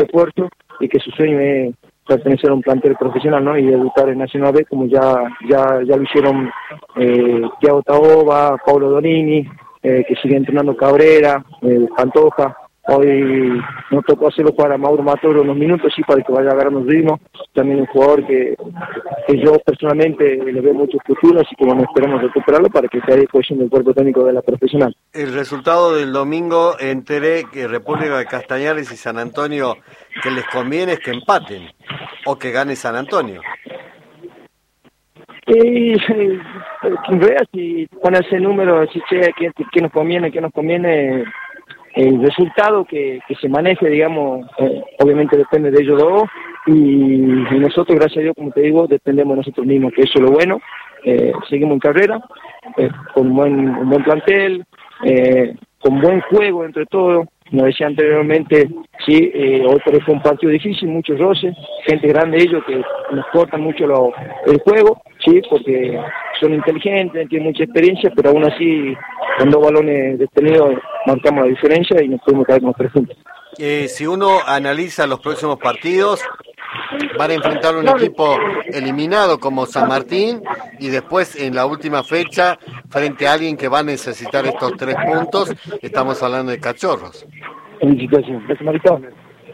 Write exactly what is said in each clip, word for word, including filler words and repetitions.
esfuerzo y que su sueño es pertenecer a un plantel profesional, ¿no? Y debutar en Nacional B como ya ya ya lo hicieron eh, Thiago Taboba, Paulo Donini, eh, que sigue entrenando Cabrera, eh, Pantoja. Hoy nos tocó hacerlo jugar a Mauro Matoro unos minutos, sí, para que vaya agarrando ritmo. También un jugador que, que yo personalmente le veo mucho futuro, así como no esperamos recuperarlo para que se haya cohesión el cuerpo técnico de la profesional. El resultado del domingo, enteré que República de Castañares y San Antonio, que les conviene es que empaten o que gane San Antonio. Y eh, quien vea, si pone ese número, si che, que, que nos conviene, que nos conviene, el resultado que, que se maneje, digamos, eh, obviamente depende de ellos dos, y, y nosotros, gracias a Dios, como te digo, dependemos de nosotros mismos, que eso es lo bueno. Eh, seguimos en carrera, eh, con un buen, un buen plantel, eh, con buen juego entre todos. Como decía anteriormente, sí, eh, hoy por fue un partido difícil, muchos roces, gente grande ellos que nos cortan mucho lo, el juego, sí, porque son inteligentes, tienen mucha experiencia, pero aún así, con dos balones detenidos, marcamos la diferencia y nos pudimos caer con tres puntos. Eh, si uno analiza los próximos partidos, van a enfrentar un equipo eliminado como San Martín y después en la última fecha frente a alguien que va a necesitar estos tres puntos, estamos hablando de Cachorros. Felicitaciones, gracias Marito.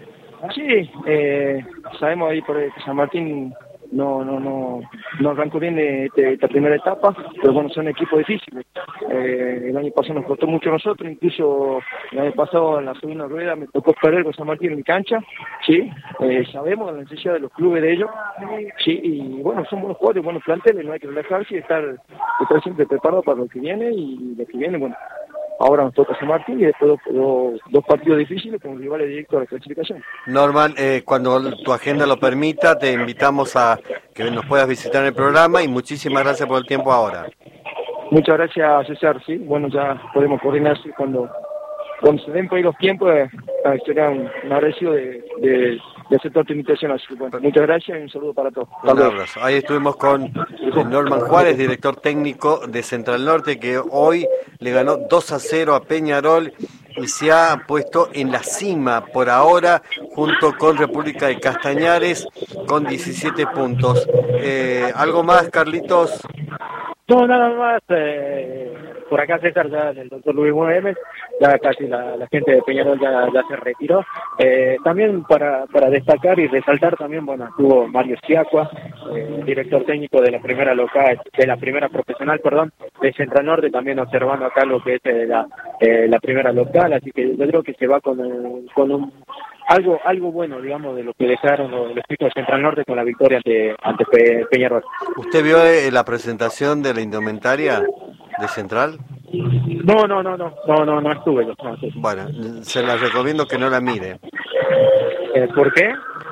Sí, eh, sabemos ahí por San Martín no no no no arrancó bien este, esta primera etapa, pero bueno, son equipos difíciles. Eh, el año pasado nos costó mucho a nosotros, incluso el año pasado en la segunda rueda me tocó perder con San Martín en mi cancha, sí, eh, sabemos la necesidad de los clubes de ellos, sí, y bueno, son buenos jugadores, buenos planteles, no hay que relajarse y estar, estar siempre preparado para lo que viene, y lo que viene, bueno, ahora nos toca San Martín y después dos, dos, dos partidos difíciles con rivales directos a la clasificación. Norman, eh, cuando tu agenda lo permita, te invitamos a que nos puedas visitar en el programa y muchísimas gracias por el tiempo ahora. Muchas gracias, César, sí, bueno, ya podemos coordinarse cuando, cuando se den por ahí los tiempos, eh, sería un, un agradecido de, de, de aceptar tu invitación, así que bueno, muchas gracias y un saludo para todos. Un abrazo. Ahí estuvimos con Norman Juárez, director técnico de Central Norte, que hoy le ganó dos a cero a Peñarol y se ha puesto en la cima por ahora, junto con República de Castañares, con diecisiete puntos. Eh, ¿Algo más, Carlitos? No, nada más, eh, por acá César, ya el doctor Luis Gómez, ya casi la, la gente de Peñarol ya, ya se retiró. Eh, también para, para destacar y resaltar también, bueno, estuvo Mario Siacua, eh, director técnico de la primera local, de la primera profesional, perdón, de Central Norte, también observando acá lo que es eh, la, eh, la primera local, así que yo creo que se va con, eh, con un algo algo bueno, digamos, de lo que dejaron los, los chicos de Central Norte con la victoria ante, ante Pe, Peñarol. ¿Usted vio eh, la presentación de la indumentaria de Central? No, no, no, no, no, no, no estuve. No, no estuve. Bueno, se la recomiendo que no la mire. Eh, ¿Por qué?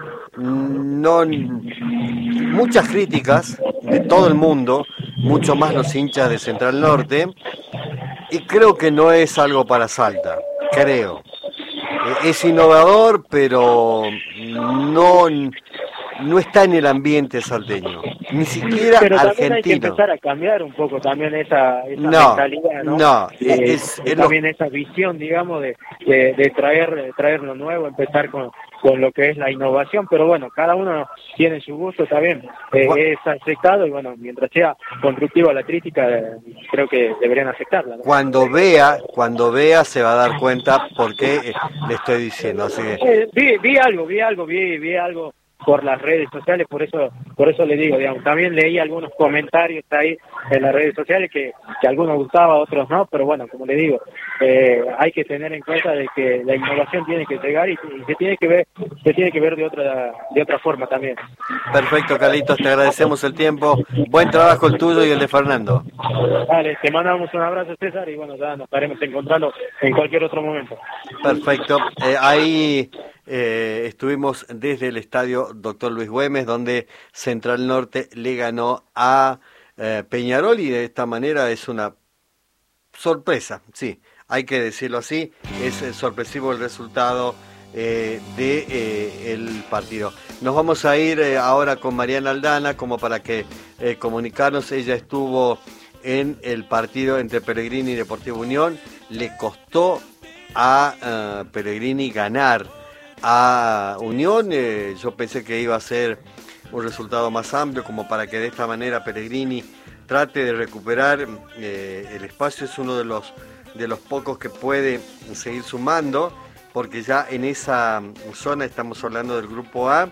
No, muchas críticas de todo el mundo, mucho más los hinchas de Central Norte, y creo que no es algo para Salta, creo. Es innovador, pero no, no está en el ambiente salteño, ni siquiera pero argentino. También hay que empezar a cambiar un poco también esa, esa no, mentalidad, ¿no? No, eh, es, es también lo... esa visión, digamos, de, de, de traer de traer lo nuevo, empezar con, con lo que es la innovación, pero bueno, cada uno tiene su gusto también, eh, es aceptado y bueno, mientras sea constructiva la crítica, eh, creo que deberían aceptarla, ¿no? Cuando vea, cuando vea se va a dar cuenta por qué eh, le estoy diciendo, así que... eh, vi, vi algo, vi algo, vi, vi algo por las redes sociales, por eso por eso le digo, digamos, también leí algunos comentarios ahí en las redes sociales que, que a algunos gustaba, a otros no, pero bueno, como le digo, eh, hay que tener en cuenta de que la innovación tiene que llegar y, y se tiene que ver se tiene que ver de otra de otra forma también. Perfecto, Carlitos, te agradecemos el tiempo, buen trabajo el tuyo y el de Fernando. Vale, te mandamos un abrazo, César, y bueno, ya nos estaremos encontrando en cualquier otro momento. Perfecto, eh, ahí eh, estuvimos desde el estadio Doctor Luis Güemes, donde Central Norte le ganó a eh, Peñarol, y de esta manera es una sorpresa, sí, hay que decirlo así, es eh, sorpresivo el resultado eh, de eh, el partido. Nos vamos a ir eh, ahora con Mariana Aldana, como para que eh, comunicarnos. Ella estuvo en el partido entre Pellegrini y Deportivo Unión, le costó a uh, Pellegrini ganar a Unión. Eh, yo pensé que iba a ser un resultado más amplio, como para que de esta manera Pellegrini trate de recuperar eh, el espacio. Es uno de los, de los pocos que puede seguir sumando, porque ya en esa zona, estamos hablando del grupo A,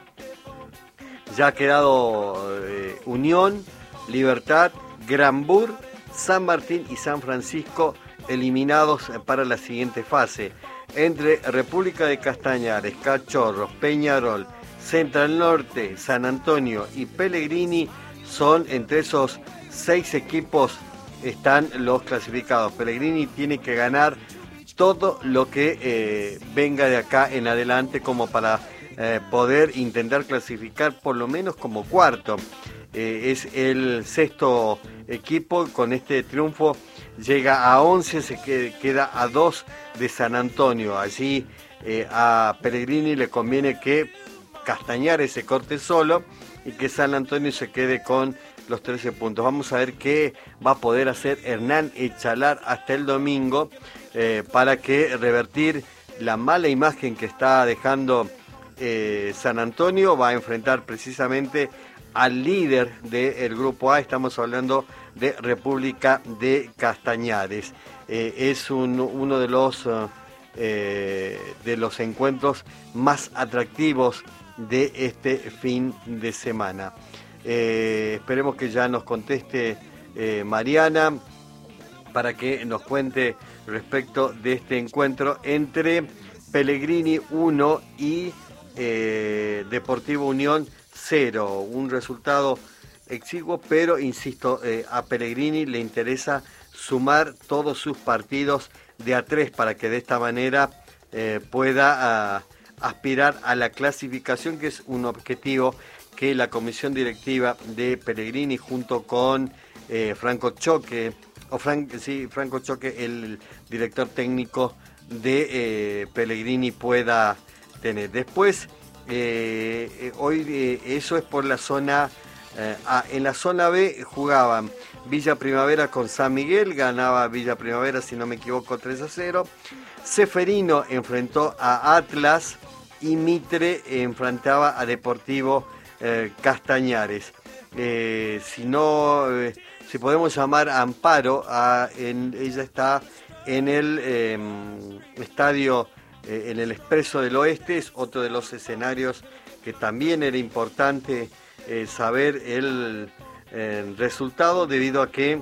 ya ha quedado eh, Unión, Libertad, Granbur, San Martín y San Francisco eliminados para la siguiente fase. Entre República de Castañares, Cachorros, Peñarol, Central Norte, San Antonio y Pellegrini, son entre esos seis equipos están los clasificados. Pellegrini tiene que ganar todo lo que eh, venga de acá en adelante como para eh, poder intentar clasificar por lo menos como cuarto. Eh, es el sexto equipo, con este triunfo llega a once, se queda a dos de San Antonio. Allí eh, a Pellegrini le conviene que Castañares se corte solo y que San Antonio se quede con los trece puntos. Vamos a ver qué va a poder hacer Hernán Echalar hasta el domingo eh, para que revertir la mala imagen que está dejando eh, San Antonio. Va a enfrentar precisamente al líder del grupo A, estamos hablando de República de Castañares. Eh, es un, uno de los, eh, de los encuentros más atractivos de este fin de semana. Eh, esperemos que ya nos conteste eh, Mariana para que nos cuente respecto de este encuentro entre Pellegrini uno y eh, Deportivo Unión cero. Un resultado exiguo, pero insisto, eh, a Pellegrini le interesa sumar todos sus partidos de a tres para que de esta manera eh, pueda a, aspirar a la clasificación, que es un objetivo que la comisión directiva de Pellegrini junto con eh, Franco Choque, o Frank, sí, Franco Choque, el director técnico de eh, Pellegrini, pueda tener. Después, eh, eh, hoy eh, eso es por la zona eh, A. En la zona B jugaban Villa Primavera con San Miguel, ganaba Villa Primavera, si no me equivoco, tres a cero. Ceferino enfrentó a Atlas y Mitre enfrentaba a Deportivo eh, Castañares. Eh, si no, eh, si podemos llamar a Amparo, a, en, ella está en el eh, estadio, eh, en el Expreso del Oeste, es otro de los escenarios que también era importante eh, saber el, el resultado, debido a que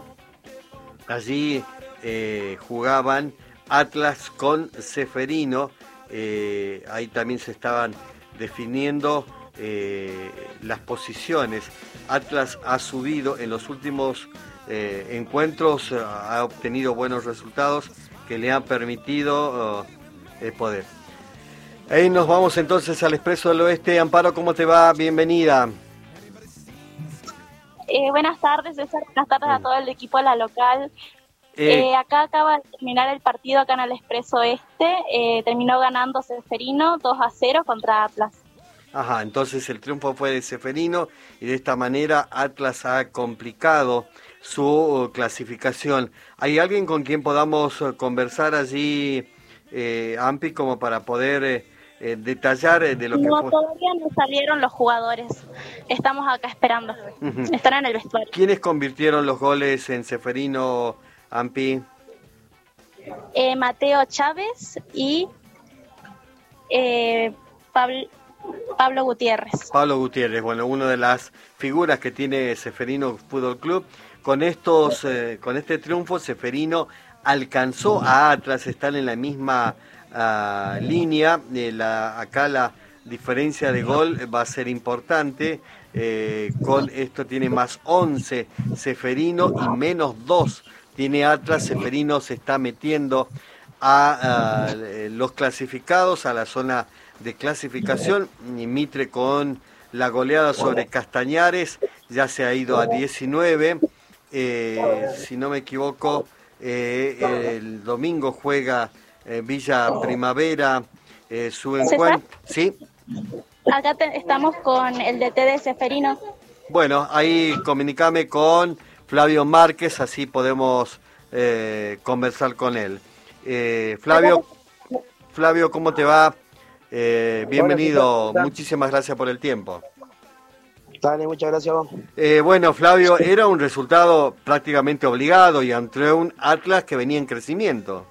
allí eh, jugaban Atlas con Ceferino. Eh, ahí también se estaban definiendo eh, las posiciones. Atlas ha subido en los últimos eh, encuentros, eh, ha obtenido buenos resultados que le han permitido eh, poder. Ahí nos vamos entonces al Expreso del Oeste. Amparo, ¿cómo te va? Bienvenida. Eh, buenas tardes, César. Buenas tardes a todo el equipo de la local. Eh, eh, acá acaba de terminar el partido acá en el Expreso Este, eh, terminó ganando Ceferino dos a cero contra Atlas. Ajá, entonces el triunfo fue de Ceferino y de esta manera Atlas ha complicado su clasificación. ¿Hay alguien con quien podamos conversar allí, eh, Ampi, como para poder eh, eh, detallar de lo que no, fue? No, todavía no salieron los jugadores, estamos acá esperando, uh-huh. Están en el vestuario. ¿Quiénes convirtieron los goles en Ceferino, Ampi? Eh, Mateo Chávez y eh, Pablo, Pablo Gutiérrez. Pablo Gutiérrez, bueno, una de las figuras que tiene Ceferino Fútbol Club. Con estos, eh, con este triunfo, Ceferino alcanzó a Atlas, están en la misma uh, línea. Eh, la, acá la diferencia de gol va a ser importante. Eh, con esto tiene más once Ceferino y menos dos tiene Atlas. Ceferino se está metiendo a, a los clasificados, a la zona de clasificación. Y Mitre, con la goleada sobre Castañares, ya se ha ido a diecinueve. Eh, si no me equivoco, eh, el domingo juega eh, Villa Primavera eh, su encuentro. ¿Sí? Acá te, estamos con el D T de Ceferino. Bueno, ahí comunicame con Flavio Márquez, así podemos eh, conversar con él. Eh, Flavio, Flavio, ¿cómo te va? Eh, bienvenido, bueno, muchísimas gracias por el tiempo. Dale, muchas gracias a vos. Eh, bueno, Flavio, era un resultado prácticamente obligado y ante un Atlas que venía en crecimiento.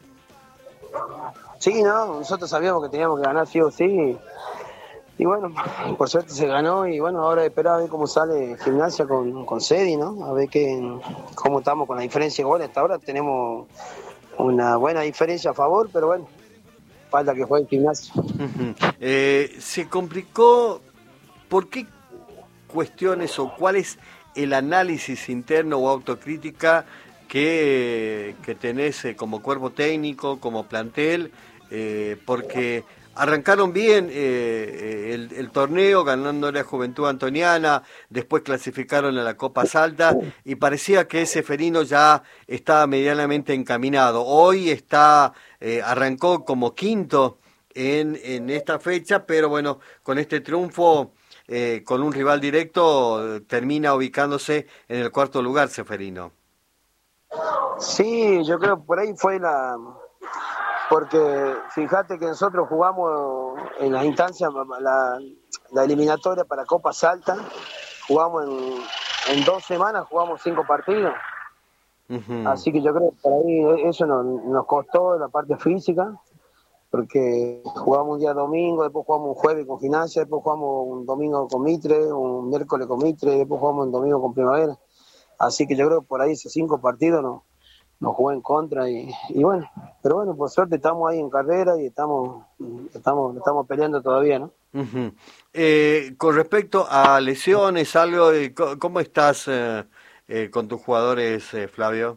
Sí, no, nosotros sabíamos que teníamos que ganar sí o sí. Y bueno, por suerte se ganó y bueno, ahora esperar a ver cómo sale Gimnasia con, con Cedi, ¿no? A ver qué, cómo estamos con la diferencia de goles. Hasta ahora tenemos una buena diferencia a favor, pero bueno, falta que juegue Gimnasia. Uh-huh. eh, se complicó, ¿por qué cuestiones o cuál es el análisis interno o autocrítica que, que tenés eh, como cuerpo técnico, como plantel? Eh, porque arrancaron bien eh, el, el torneo ganándole a Juventud Antoniana, después clasificaron a la Copa Salta y parecía que ese Seferino ya estaba medianamente encaminado. Hoy está eh, arrancó como quinto en, en esta fecha, pero bueno, con este triunfo eh, con un rival directo termina ubicándose en el cuarto lugar Seferino. Sí, yo creo que por ahí fue la... Porque fíjate que nosotros jugamos en las instancias, la, la eliminatoria para Copa Salta, jugamos en, en dos semanas, jugamos cinco partidos. Uh-huh. Así que yo creo que por ahí eso nos, nos costó la parte física, porque jugamos un día domingo, después jugamos un jueves con Gimnasia, después jugamos un domingo con Mitre, un miércoles con Mitre, después jugamos un domingo con Primavera. Así que yo creo que por ahí esos cinco partidos no nos jugó en contra y, y bueno, pero bueno, por suerte estamos ahí en carrera y estamos estamos estamos peleando todavía, ¿no? Uh-huh. Eh, con respecto a lesiones, algo de, ¿cómo estás eh, eh, con tus jugadores, eh, Flavio?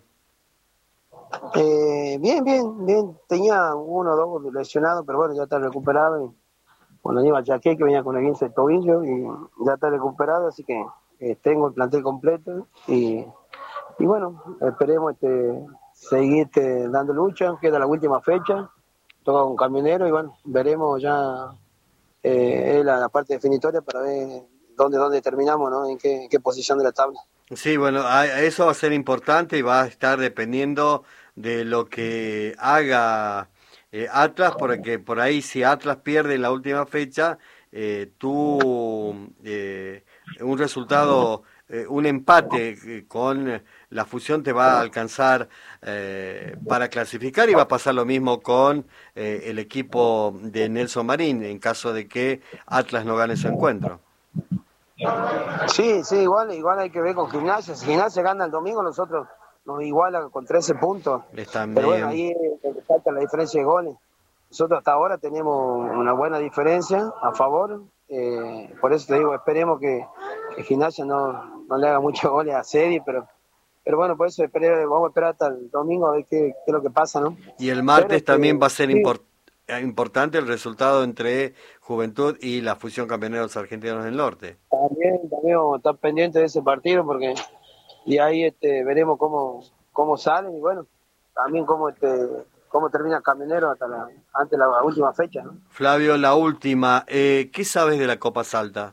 Eh, bien, bien, bien. Tenía uno o dos lesionados, pero bueno, ya está recuperado. Y, bueno, iba Jaque, que venía con el quince de tobillo y ya está recuperado, así que eh, tengo el plantel completo y Y bueno, esperemos este, seguir este, dando lucha, queda la última fecha, toca con Camionero y bueno, veremos ya eh, la, la parte definitoria para ver dónde, dónde terminamos, ¿no? En qué, en qué posición de la tabla. Sí, bueno, eso va a ser importante y va a estar dependiendo de lo que haga eh, Atlas, porque por ahí si Atlas pierde en la última fecha, eh, tú eh, un resultado... Eh, un empate eh, con la fusión te va a alcanzar eh, para clasificar y va a pasar lo mismo con eh, el equipo de Nelson Marín en caso de que Atlas no gane ese encuentro. Sí, sí, igual igual hay que ver con Gimnasia. Si Gimnasia gana el domingo, nosotros nos iguala con trece puntos. Están Pero bien. Bueno, ahí falta la diferencia de goles. Nosotros hasta ahora tenemos una buena diferencia a favor. Eh, por eso te digo, esperemos que, que Gimnasia no, no le haga muchos goles a Cedi, pero pero bueno, por eso esperé, vamos a esperar hasta el domingo a ver qué, qué es lo que pasa, ¿no? Y el martes pero, también eh, va a ser sí. import, importante el resultado entre Juventud y la fusión Camioneros Argentinos del Norte. También, también vamos a estar pendientes de ese partido porque de ahí este, veremos cómo, cómo salen y bueno, también cómo este cómo termina Camionero hasta la, antes de la última fecha, ¿no? Flavio, la última, eh, ¿qué sabes de la Copa Salta?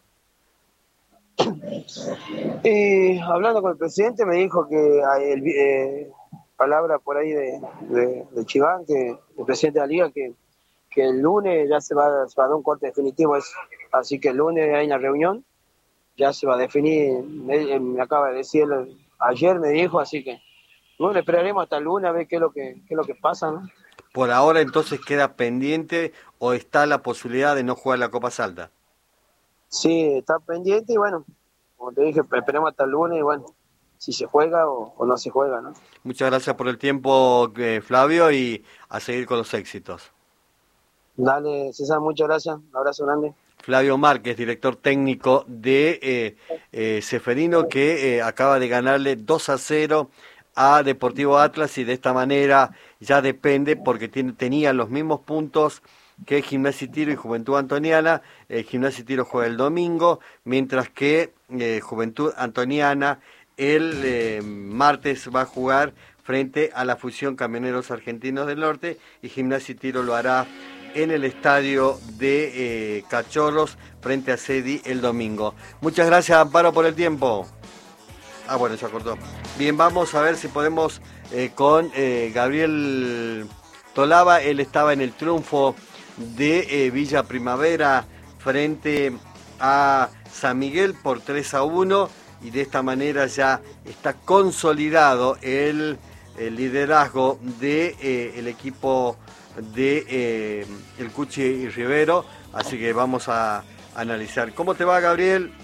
Eh, hablando con el presidente me dijo que hay el, eh, palabra por ahí de, de, de Chiván, que el presidente de la liga, que, que el lunes ya se va, se va a dar un corte definitivo eso. Así que el lunes hay una reunión, ya se va a definir, me, me acaba de decir ayer, me dijo, así que bueno, esperaremos hasta el lunes a ver qué es lo que, qué es lo que pasa, ¿no? Por ahora entonces queda pendiente o está la posibilidad de no jugar la Copa Salta. Sí, está pendiente y bueno, como te dije, esperemos hasta el lunes y bueno, si se juega o, o no se juega, ¿no? Muchas gracias por el tiempo, eh, Flavio, y a seguir con los éxitos. Dale, César, muchas gracias, un abrazo grande. Flavio Márquez, director técnico de eh, eh, Seferino, que eh, acaba de ganarle dos a cero a Deportivo Atlas y de esta manera ya depende porque tiene, tenía los mismos puntos que Gimnasia y Tiro y Juventud Antoniana. eh, Gimnasia y Tiro juega el domingo, mientras que eh, Juventud Antoniana el eh, martes va a jugar frente a la fusión Camioneros Argentinos del Norte y Gimnasia y Tiro lo hará en el estadio de eh, Cachorros frente a Cedi el domingo. Muchas gracias, Amparo, por el tiempo. Ah, bueno, se acordó. Bien, vamos a ver si podemos eh, con eh, Gabriel Tolaba. Él estaba en el triunfo de eh, Villa Primavera frente a San Miguel por tres a uno, y de esta manera ya está consolidado el, el liderazgo de eh, el equipo de eh, el Cuchi y Rivero. Así que vamos a analizar. ¿Cómo te va, Gabriel?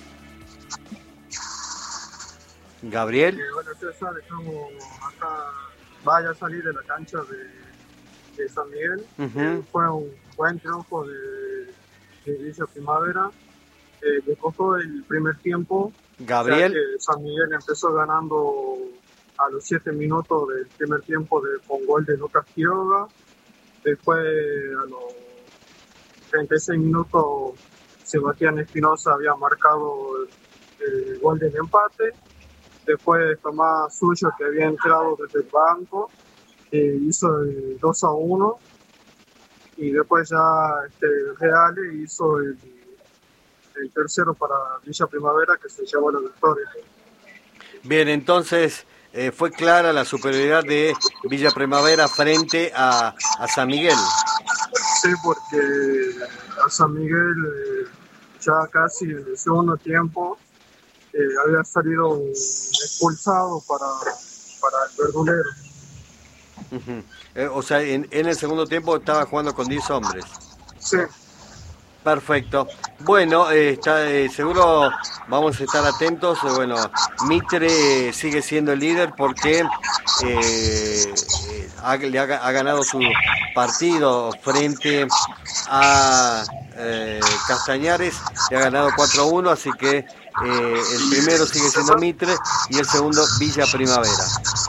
Gabriel. Eh, bueno, César, estamos acá, vaya a salir de la cancha de, de San Miguel. Uh-huh. eh, fue un buen triunfo de, de Villa Primavera. Eh, le costó el primer tiempo. Gabriel. Que San Miguel empezó ganando a los siete minutos del primer tiempo de, con gol de Lucas Quiroga. Después, a los treinta y seis minutos, Sebastián Espinosa había marcado el, el gol del empate. Después Tomás Suyo, que había entrado desde el banco, eh, hizo el dos a uno. Y después ya este, Reale hizo el, el tercero para Villa Primavera, que se llevó la victoria. Bien, entonces eh, fue clara la superioridad de Villa Primavera frente a, a San Miguel. Sí, porque a San Miguel eh, ya casi en el segundo tiempo eh, había salido expulsado para, para el verdulero. Uh-huh. eh, o sea, en, en el segundo tiempo estaba jugando con diez hombres. Sí. Perfecto. Bueno, eh, está, eh, seguro vamos a estar atentos. Eh, bueno, Mitre eh, sigue siendo el líder porque eh, eh, ha, le ha, ha ganado su partido frente a eh, Castañares, le ha ganado cuatro a uno, así que eh, el primero sigue siendo Mitre y el segundo Villa Primavera.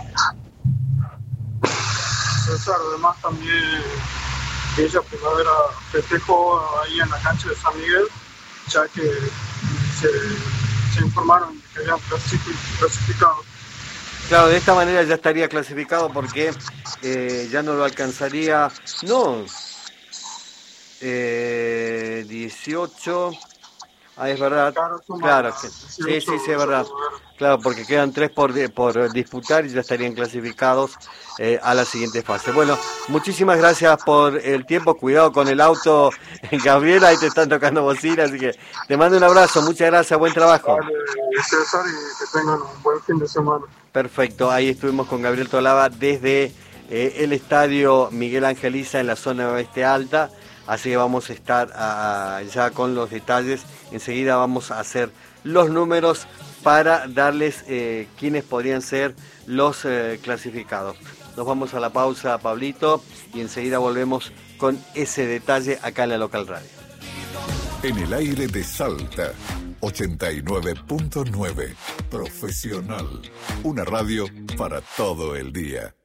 César, además también Villa Primavera festejó ahí en la cancha de San Miguel, ya que se, se informaron que habían clasificado. Claro, de esta manera ya estaría clasificado porque eh, ya no lo alcanzaría, no, eh, dieciocho, ah, es verdad, claro, que, sí, sí, sí, es verdad, claro, porque quedan tres por, por disputar y ya estarían clasificados eh, a la siguiente fase. Bueno, muchísimas gracias por el tiempo, cuidado con el auto, Gabriela, ahí te están tocando bocina, así que te mando un abrazo, muchas gracias, buen trabajo. Vale, César, y que tengan un buen fin de semana. Perfecto, ahí estuvimos con Gabriel Tolaba desde eh, el estadio Miguel Angeliza en la zona oeste alta, así que vamos a estar a, ya con los detalles, enseguida vamos a hacer los números para darles eh, quiénes podrían ser los eh, clasificados. Nos vamos a la pausa, Pablito, y enseguida volvemos con ese detalle acá en la Local Radio. En el aire de Salta, ochenta y nueve punto nueve, Profesional, una radio para todo el día.